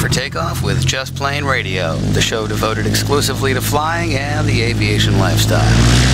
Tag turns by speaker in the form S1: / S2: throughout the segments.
S1: for takeoff with Just Plane Radio, the show devoted exclusively to flying and the aviation lifestyle.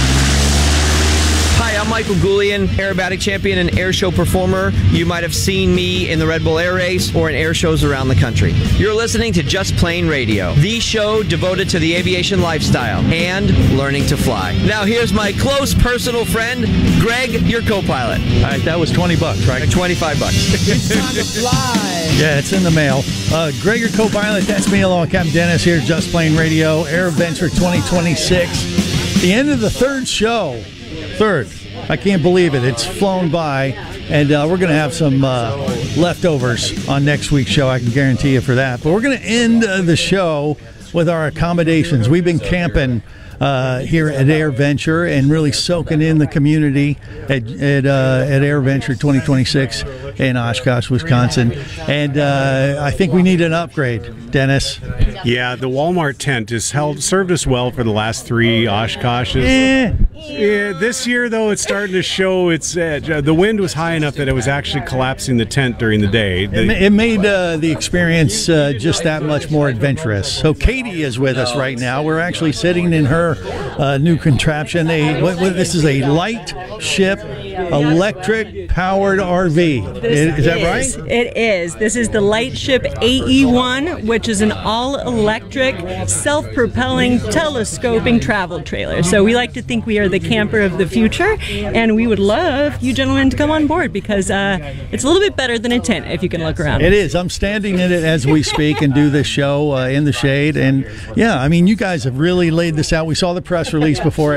S2: Hi, I'm Michael Goulian, aerobatic champion and air show performer. You might have seen me in the Red Bull Air Race or in air shows around the country. You're listening to Just Plane Radio, the show devoted to the aviation lifestyle and learning to fly. Now here's my close personal friend, Greg, your co-pilot.
S3: All right, that was $20, right?
S2: $25.
S4: It's time to fly.
S3: Yeah, it's in the mail. Greg, your co-pilot, that's me along Captain Dennis here, Just Plane Radio, AirVenture 2026. The end of the third show. I can't believe it. It's flown by, and we're going to have some leftovers on next week's show. I can guarantee you for that. But we're going to end the show with our accommodations. We've been camping here at AirVenture and really soaking in the community at AirVenture 2026 in Oshkosh, Wisconsin. And I think we need an upgrade, Dennis.
S5: Yeah, the Walmart tent has served us well for the last 3 Oshkoshes. Yeah, this year, though, it's starting to show its edge. The wind was high enough that it was actually collapsing the tent during the day.
S3: It made the experience just that much more adventurous. So Katie is with us right now. We're actually sitting in her new contraption. This is a light ship electric powered RV. Is that right?
S6: It is. This is the Lightship AE1, which is an all-electric, self-propelling, telescoping travel trailer. So we like to think we are the camper of the future, and we would love you gentlemen to come on board because it's a little bit better than a tent if you can look around.
S3: It is. I'm standing in it as we speak and do this show in the shade. And yeah, I mean, you guys have really laid this out. We saw the press release before